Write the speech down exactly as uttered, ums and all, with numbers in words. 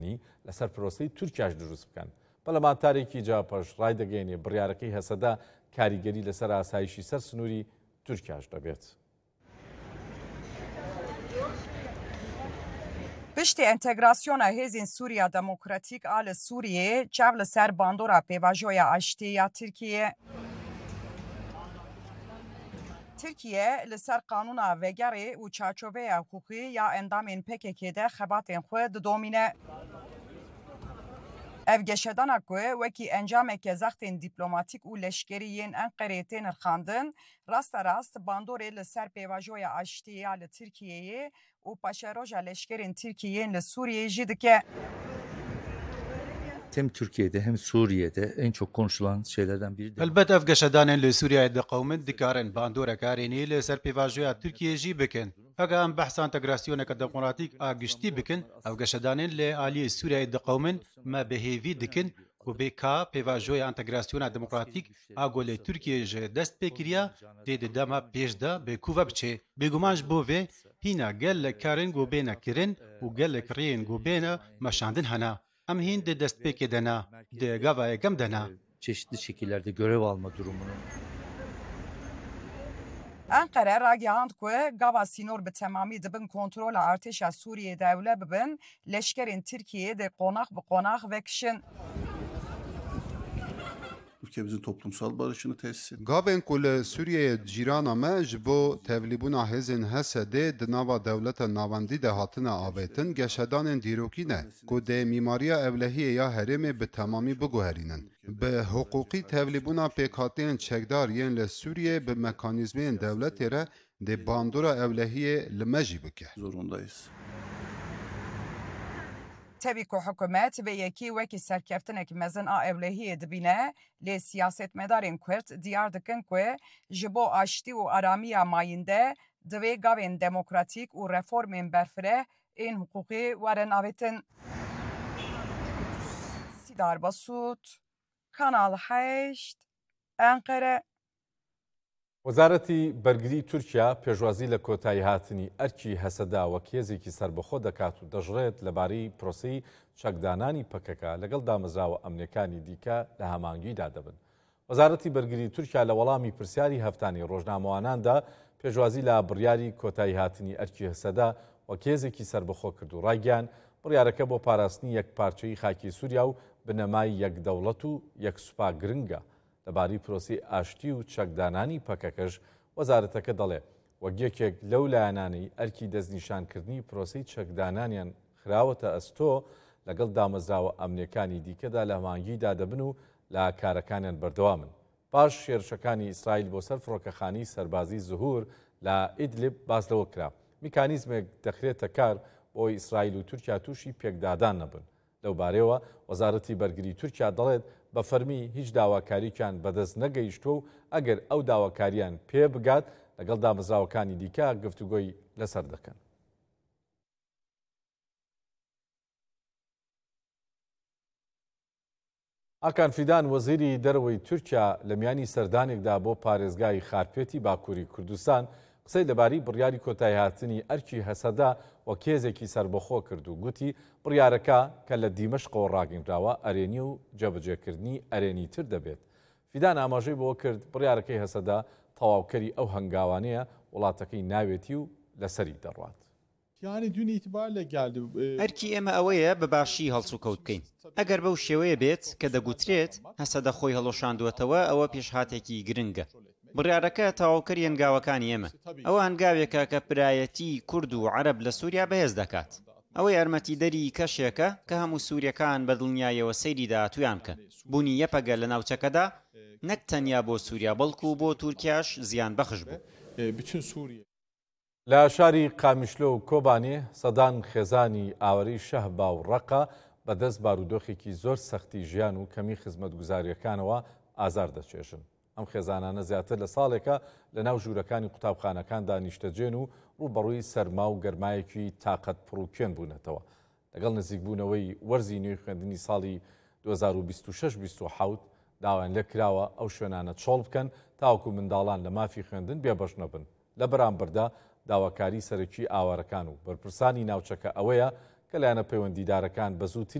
لەسەر پرۆسەی تورکیاش دروست بکەن. پەرلەمانتارێکی جاپەش ڕای دەگەێنێ بڕیارەکەی هەسەدا کاریگەری لەسەر ئاسایشی سەر سنووری تورکیاش دەبێت. Piştî entegrasyona hêzên Sûriya Demokratîk a li Sûriyê çav li ser bandora pêvajoya aştî ya Tirkiye. Tirkiye li ser qanûna vegerê û çarçoveya hukukî ya endamên P K K de xebatên xwe didomîne. Ev geşedana ku wekî encameke zextên dîplomatîk û leşkerî yên Enqereyê tên irxandin, rasta rast bandorê li ser pêvajoya aştî ya li Tirkiyeyê û paşeroja leşkerên Tirkiyeyên li Sûriyê jî dike. Hem Türkiye'de hem Suriye'de en çok konuşulan şeylerden biri de. Elbet ev geşedanên li Sûriyeyê diqewmin dikarin bandorekarînî li ser pêvajoya Tirkiyeyê jî bikin. Hega em behsa entegrasyoneka demokratîk a giştî bikin, ev geşedanên li aliyê Sûriyeyê diqewmin me bihêvî dikin û bêka pêvajoya entegrasyona demokratîk a golê Tirkiyeyê ji dest pê kiriya dê di dema pêş de bêkû ve biçe. Bêguman ji bo vê hîna gelek karên gobêne kirin û gelek rêyên gobêne meşandin hene. Em hîn di destpêkê de ne, di gavayê gem de ne. Çeşitli şekillerde görev alma durumunu. Enqere ragihand ku gava sînor bi temamî dibin kontrola artêşa Sûriyê de ewle bibin, leşkerên Tirkiyeyê de qonax bi qonax vekişin. Ülkemizin toplumsal barışını tesis edin. Gavên ku li Sûriyeyê cîrana me ji bo tevlîbûna hêzên Hesedê di nava dewleta navendî de hatine avêtin geşedanên dîrokî ne ku dê mîmariya evlehiyê ya herêmê bi temamî biguherînin. Bi hukukî tevlîbûna pêkhatiyên çekdar yên li Sûriyê bi mekanîzmeyên dewletê re dê bandora evlehiyê li me jî bike. Zorundayız. Tevî ku hikûmet vê yekî wekî serkeftinek mezin a evlehiyê dibîne, lê siyasetmedarên Kurd diyar dikin ku ji bo aştî û aramiya mayîn de divê gavên demokratîk û reformên berfireh ên hukukî werin avêtin. Sîdar Basût, Kanal heşt, Enqere. وەزارەتی بەرگری تورکیا پێشوازی لە کۆتایی هاتنی ئەرکی هەسەدا وەک هێزێکی سربەخۆ دەکات و دەژڕێت لەبارەی پرۆسەی چەکدانانی پەکەکە لەگەڵ دامەزراوە ئەمنیەکانی دیکە لە هەمانگیدا دەبن. وەزارەتی بەرگری تورکیا لە وەڵامی پرسیاری هەفتانی ڕۆژنامەواناندا پێشوازی لە بڕیاری کۆتایی هاتنی ئەرکی هەسەدا وەک هێزێکی سربەخۆ کرد و ڕایگەیان بڕیارەکە بۆ پاراستنی یەکپارچەیی خاکی سووریا و بنەمای یەکدەوڵەت و یەکسوپا گرنگە. لەبارەی پرۆسی ئاشتی و چەکدانانی پەکەکەش وەزارەتەکە دەڵێ وەک یەکێک لەو لایەنانەی ئەرکی دەستنیشانکردنی پرۆسەی چەکدانانیان خراوەتە ئەستۆ لەگەڵ دامەزراوە ئەمنیەکانی دیکەدا لە هەمانگیدا دەبن و لە کارەکانیان بەردەوامن. پاش شێرشەکانی ئیسرائیل بۆ سەر فڕۆکەخانەی سەربازی زوهور لە ئیدلیب باس لەوە کرا. میکانیزمێک دەخرێتە کار بۆی ئیسرائیل و تورکیا تووشی پێکدادان نەبن. لەو بارەوە وەزارەتی بەرگری تورکیا دەڵێت بە فەرمی هیچ داواکاریکیان بەدەست نەگەیشتوە و ئەگەر ئەو داواکاریان پێ بگات لەگەڵ دامەزراوەکانی دیکە گفتوگۆی لەسەر دەکەن. ئاکان فیدان وەزیری دەرەوەی تورکیا لە میانی سەردانێکدا بۆ پارێزگای خارپێتی باکووری کوردستان قسەی لەباری بڕیاری کۆتایی هاتنی ئەرکی هەسەدا وە کێزێکی سربەخۆ کرد و گوتی بڕیارەکە کە لە دیمەشقەوە ڕاگەیەنراوە ئەرێنی و جێبەجێکردنی ئەرێنی تر دەبێت. فیدان ئاماژەی بۆ کرد بڕیارەکەی هەسەدا تەواوکەری ئەو هەنگاوانەیە وڵاتەکەی ناوێتی و لەسەری دەڕوات. ئەرکی ئێمە ئەوەیە بەباشی هەڵسو کەوت بکەین. ئەگەر بەو شێوەیە بێت کە دەگوترێت هەسەدە خۆی هەڵۆشاندوێتەوە ئەوە پێشهاتێکی گرنگە. بڕیارەکە تەواوکەری هەنگاوەکانی ئێمە. ئەوە هەنگاوێکە کە برایەتی کورد و عەرەب لە سووریا بەهێز دەکات. ئەوە یارمەتیدەری کەشێکە کە هەموو سووریەکان بە دڵنیایەوە سەیری داهاتوویان بکەن. بوونی یەپەگە لە ناوچەکەدا نەک تەنیا بۆ سووریا بەڵکو و بۆ تورکیاش زیان بەخش بوو. لە شاری قامیشلۆ و کۆبانێ سەدان خێزانی ئاوەری شەهبا و ڕەقە بەدەست بارودۆخێکی زۆر سەختی ژیان و کەمی خزمەتگوزاریەکانەوە ئازار دەچێژن. ئەم خێزانانە زیاتر لە ساڵێکە لە ناو ژوورەکانی قوتابخانەکاندا نیشتەجێن و ڕوبەڕووی سەرما و گەرمایەکی تاقەت پڕوکێن بوونەتەوە. لەگەڵ نزیکبوونەوەی وەرزی نوێی خوێندنی ساڵی دوو هەزار و بیست و شەش بیست و حەوت داوایان لێ کراوە ئەو شوێنانە چۆڵ بکەن تاوەکو منداڵان لە مافی خوێندن بێبەش نەبن. لە بەرامبەردا داواکاری سەرەکی ئاوارەکان و بەرپرسانی ناوچەکە ئەوەیە کە لایەنە پەیوەندیدارەکان بە زووتر